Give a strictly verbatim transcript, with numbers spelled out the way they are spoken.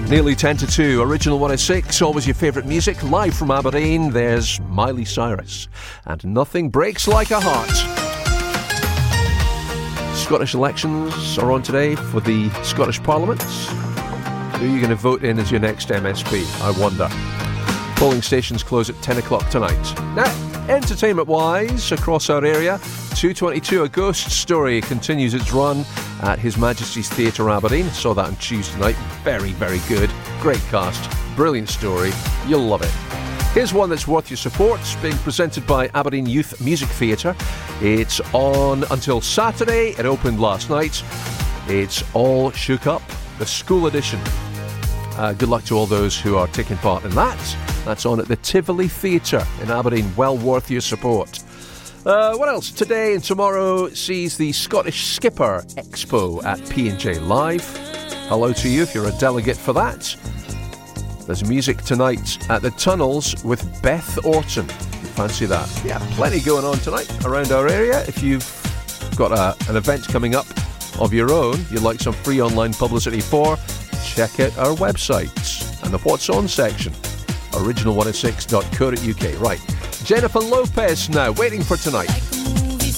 Nearly ten to two, Original one oh six, always your favourite music, live from Aberdeen. There's Miley Cyrus, and Nothing Breaks Like a Heart. Scottish elections are on today for the Scottish Parliament. Who are you going to vote in as your next M S P, I wonder? Polling stations close at ten o'clock tonight. Now, entertainment-wise, across our area, two twenty-two, A Ghost Story continues its run at His Majesty's Theatre Aberdeen. Saw that on Tuesday night. Very, very good. Great cast. Brilliant story. You'll love it. Here's one that's worth your support. It's being presented by Aberdeen Youth Music Theatre. It's on until Saturday. It opened last night. It's All Shook Up, the school edition. Uh, good luck to all those who are taking part in that. That's on at the Tivoli Theatre in Aberdeen. Well worth your support. Uh, what else? Today and tomorrow sees the Scottish Skipper Expo at P and J Live. Hello to you if you're a delegate for that. There's music tonight at the Tunnels with Beth Orton. Fancy that? Yeah, plenty going on tonight around our area. If you've got a, an event coming up of your own you'd like some free online publicity for, check out our website and the What's On section. original one oh six dot co dot uk. Right, Jennifer Lopez now, waiting for tonight.